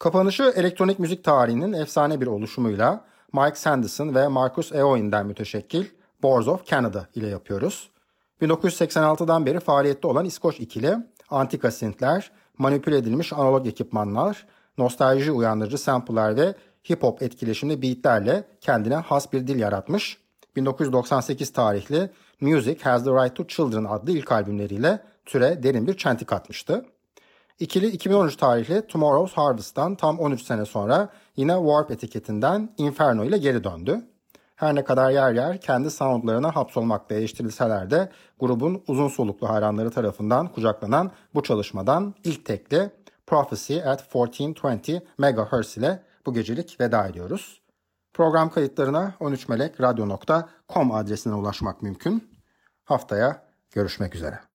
Kapanışı elektronik müzik tarihinin efsane bir oluşumuyla Mike Sanderson ve Marcus Eoin'den müteşekkil Boards of Canada ile yapıyoruz. 1986'dan beri faaliyette olan İskoç ikili, antika synthler, manipüle edilmiş analog ekipmanlar, nostalji uyandırıcı sample'lar ve hip-hop etkileşimli beatlerle kendine has bir dil yaratmış. 1998 tarihli Music Has the Right to Children adlı ilk albümleriyle türe derin bir çentik atmıştı. İkili 2013 tarihli Tomorrow's Harvest'tan tam 13 sene sonra yine Warp etiketinden Inferno ile geri döndü. Her ne kadar yer yer kendi soundlarına hapsolmakta eleştirilseler de grubun uzun soluklu hayranları tarafından kucaklanan bu çalışmadan ilk tekli Prophecy at 1420 MHz ile bu gecelik veda ediyoruz. Program kayıtlarına 13melekradyo.com adresine ulaşmak mümkün. Haftaya görüşmek üzere.